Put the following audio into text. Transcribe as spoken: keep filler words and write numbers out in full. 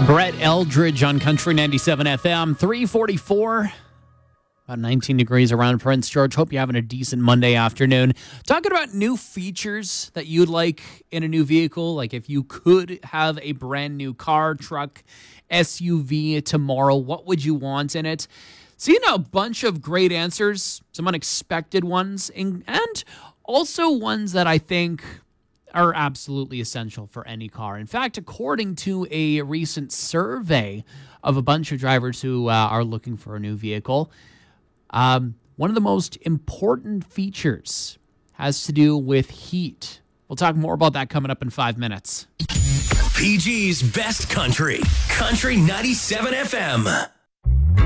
Brett Eldridge on Country ninety-seven F M, three forty-four, about nineteen degrees around Prince George. Hope you're having a decent Monday afternoon. Talking about new features that you'd like in a new vehicle, like if you could have a brand new car, truck, S U V tomorrow, what would you want in it? Seeing a bunch of great answers, some unexpected ones, and, and also ones that I think are absolutely essential for any car. In fact, according to a recent survey of a bunch of drivers who uh, are looking for a new vehicle, um, one of the most important features has to do with heat. We'll talk more about that coming up in five minutes. P G's Best Country, Country ninety-seven F M.